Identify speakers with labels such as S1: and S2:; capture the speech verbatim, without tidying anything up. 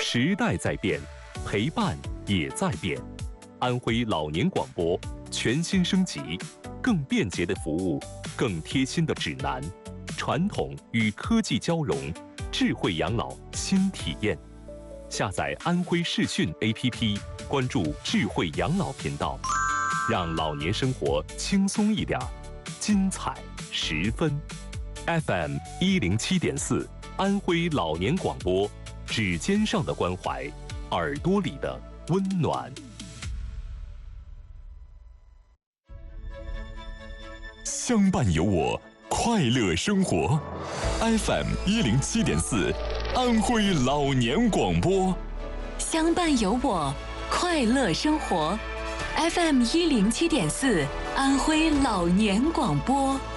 S1: 时代在变，陪伴也在变。安徽老年广播全新升级，更便捷的服务，更贴心的指南，传统与科技交融，智慧养老新体验。下载安徽视讯 A P P， 关注智慧养老频道，让老年生活轻松一点，精彩十分。F M 一零七点四，安徽老年广播，指尖上的关怀，耳朵里的温暖。
S2: 相伴有我，快乐生活。F M 一零七点四，安徽老年广播。
S3: 相伴有我，快乐生活。F M 一零七点四，安徽老年广播。